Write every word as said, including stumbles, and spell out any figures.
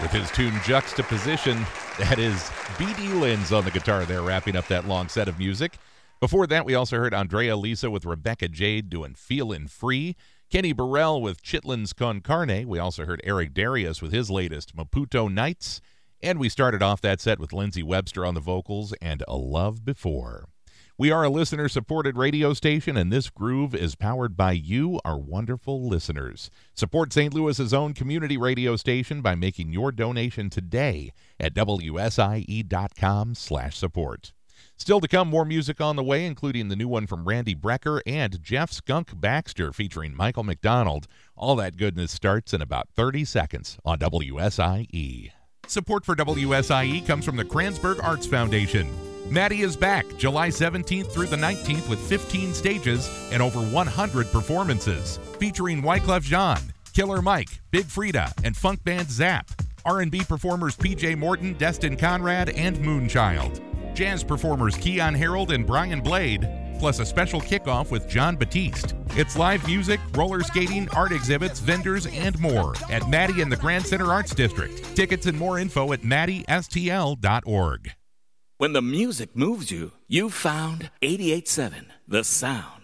with his tune Juxtaposition. That is B D. Linz on the guitar there, wrapping up that long set of music. Before that, we also heard Andrea Lisa with Rebecca Jade doing Feelin' Free. Kenny Burrell with Chitlins Con Carne. We also heard Eric Darius with his latest Maputo Nights. And we started off that set with Lindsey Webster on the vocals and A Love Before. We are a listener-supported radio station, and this groove is powered by you, our wonderful listeners. Support Saint Louis's own community radio station by making your donation today at W S I E dot com slash support. Still to come, more music on the way, including the new one from Randy Brecker and Jeff Skunk Baxter featuring Michael McDonald. All that goodness starts in about thirty seconds on W S I E. Support for W S I E comes from the Kranzberg Arts Foundation. Maddie is back July seventeenth through the nineteenth with fifteen stages and over one hundred performances, featuring Wyclef Jean, Killer Mike, Big Frida, and funk band Zap, R and B performers P J Morton, Destin Conrad, and Moonchild, jazz performers Keon Harold and Brian Blade, plus a special kickoff with John Batiste. It's live music, roller skating, art exhibits, vendors, and more at Maddie in the Grand Center Arts District. Tickets and more info at maddie s t l dot org. When the music moves you, you found eighty-eight point seven, The Sound.